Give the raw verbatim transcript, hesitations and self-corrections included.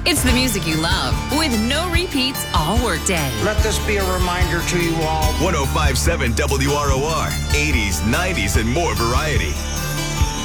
It's the music you love with no repeats all workday. Let this be a reminder to you all. one oh five point seven W R O R, eighties, nineties, and more variety.